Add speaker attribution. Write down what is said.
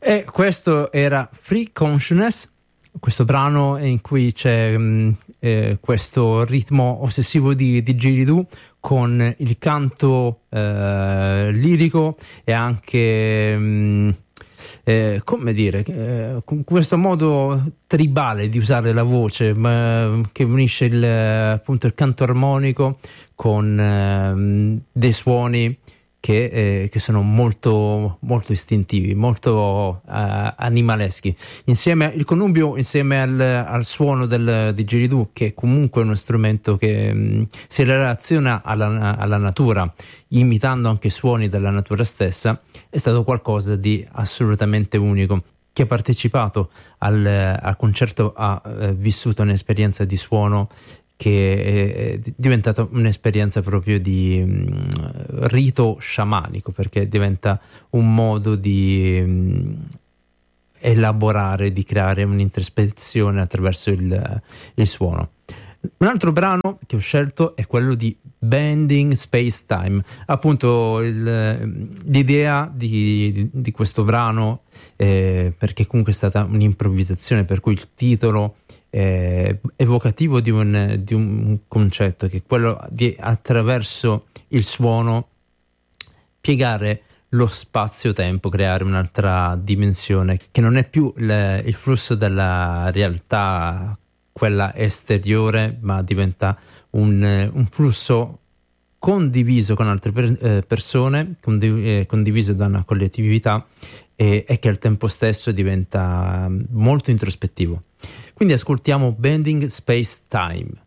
Speaker 1: E questo era Free Consciousness, questo brano in cui c'è questo ritmo ossessivo di didgeridoo con il canto lirico e anche come dire, con questo modo tribale di usare la voce, che unisce appunto il canto armonico con dei suoni che sono molto, molto istintivi, molto animaleschi. Insieme il connubio, insieme al suono del didgeridoo, che è comunque uno strumento che si relaziona alla natura, imitando anche suoni della natura stessa, è stato qualcosa di assolutamente unico. Chi ha partecipato al concerto ha vissuto un'esperienza di suono che è diventata un'esperienza proprio di rito sciamanico, perché diventa un modo di elaborare, di creare un'introspezione attraverso il suono. Un altro brano che ho scelto è quello di Bending Space Time, appunto l'idea di questo brano, perché comunque è stata un'improvvisazione, per cui il titolo evocativo di un concetto, che è quello di, attraverso il suono, piegare lo spazio-tempo, creare un'altra dimensione che non è più il flusso della realtà, quella esteriore, ma diventa un flusso condiviso con altre persone, condiviso da una collettività, e che al tempo stesso diventa molto introspettivo. Quindi ascoltiamo Bending Space Time.